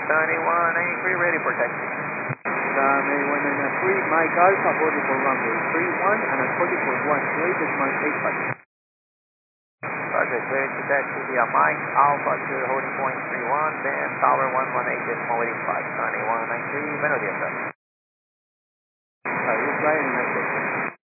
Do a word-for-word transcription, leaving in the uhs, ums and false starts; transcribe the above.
Sunny one ninety-three, ready for taxi. Sunny one ninety-three, Mike Alpha, body for runway three one, and a body for one two eight, decimal eight five. Roger, clear to taxi via Mike Alpha to holding point three one, then tower one one eight, decimal eight five. Sunny one ninety-three, buenos días, sir. Are you flying in a